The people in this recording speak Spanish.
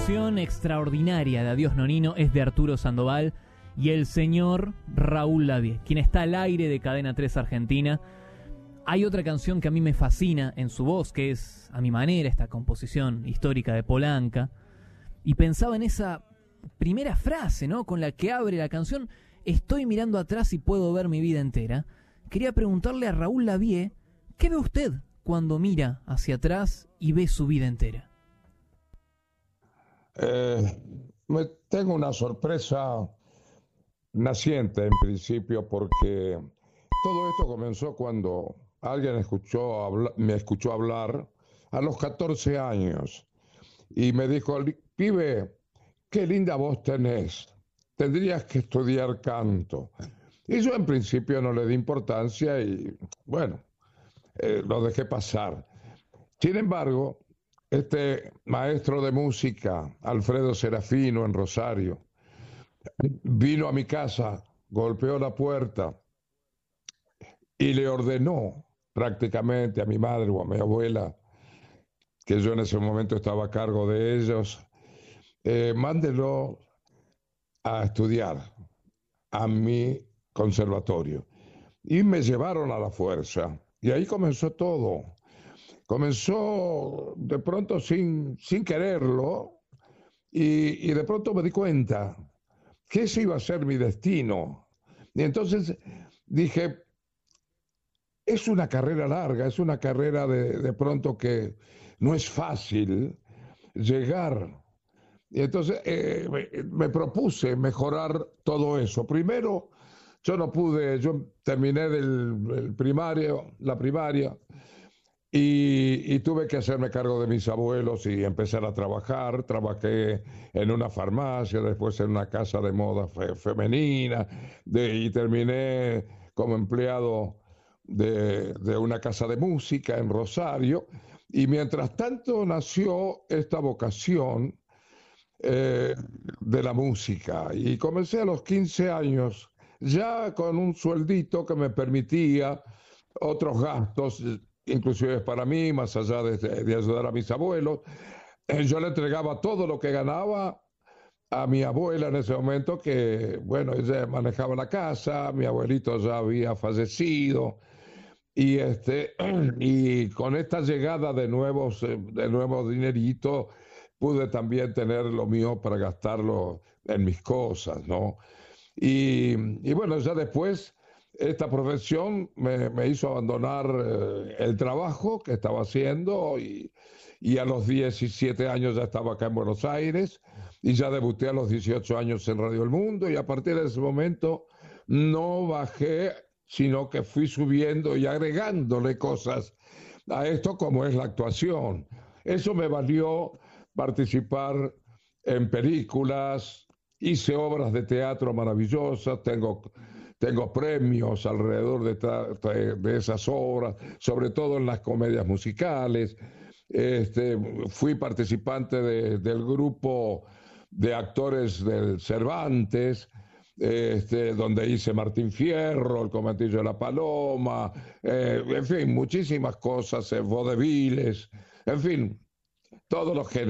canción extraordinaria de Adiós Nonino es de Arturo Sandoval y el señor Raúl Lavie, quien está al aire de Cadena 3 Argentina. Hay otra canción que a mí me fascina en su voz, que es, a mi manera, esta composición histórica de Polanca. Y pensaba en esa primera frase, ¿no?, con la que abre la canción: estoy mirando atrás y puedo ver mi vida entera. Quería preguntarle a Raúl Lavie, ¿qué ve usted cuando mira hacia atrás y ve su vida entera? Tengo una sorpresa naciente en principio, porque todo esto comenzó cuando alguien me escuchó hablar a los 14 años y me dijo: pibe, qué linda voz tenés, tendrías que estudiar canto. Y yo en principio no le di importancia y bueno, lo dejé pasar. Sin embargo, este maestro de música, Alfredo Serafino, en Rosario, vino a mi casa, golpeó la puerta y le ordenó prácticamente a mi madre o a mi abuela, que yo en ese momento estaba a cargo de ellos, mándelo a estudiar a mi conservatorio. Y me llevaron a la fuerza. Y ahí comenzó todo. Comenzó de pronto sin quererlo, y de pronto me di cuenta que ese iba a ser mi destino. Y entonces dije, es una carrera larga, es una carrera de pronto que no es fácil llegar. Y entonces me propuse mejorar todo eso. Primero, yo terminé el primario, la primaria, y tuve que hacerme cargo de mis abuelos y empezar a trabajar. Trabajé en una farmacia, después en una casa de moda femenina, y terminé como empleado de una casa de música en Rosario. Y mientras tanto nació esta vocación eh, de la música. Y comencé a los 15 años, ya con un sueldito que me permitía otros gastos, inclusive para mí, más allá de ayudar a mis abuelos. Yo le entregaba todo lo que ganaba a mi abuela en ese momento, que, bueno, ella manejaba la casa, mi abuelito ya había fallecido, y con esta llegada de nuevos dineritos, pude también tener lo mío para gastarlo en mis cosas, ¿no? Y bueno, ya después esta profesión me hizo abandonar el trabajo que estaba haciendo, y a los 17 años ya estaba acá en Buenos Aires, y ya debuté a los 18 años en Radio El Mundo, y a partir de ese momento no bajé, sino que fui subiendo y agregándole cosas a esto, como es la actuación. Eso me valió participar en películas, hice obras de teatro maravillosas, tengo premios alrededor de esas obras, sobre todo en las comedias musicales. Fui participante del grupo de actores del Cervantes, donde hice Martín Fierro, El Conventillo de la Paloma, en fin, muchísimas cosas, vaudevilles, en fin, todos los géneros.